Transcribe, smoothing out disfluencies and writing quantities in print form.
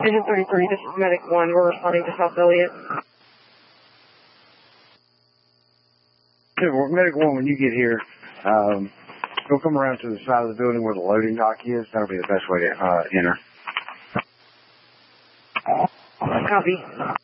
Vision 33, this is Medic 1. We're responding to South Elliott. Yeah, well, Medic 1, when you get here, go come around to the side of the building where the loading dock is. That'll be the best way to enter. Copy.